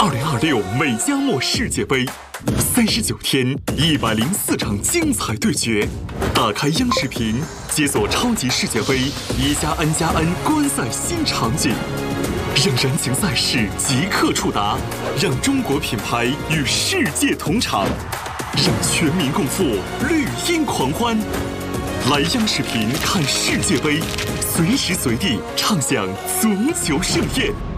2026美加墨世界杯，39天104场精彩对决。打开央视频，解锁超级世界杯1+N+N观赛新场景，让燃情赛事即刻触达，让中国品牌与世界同场，让全民共赴绿茵狂欢。来央视频看世界杯，随时随地畅享足球盛宴。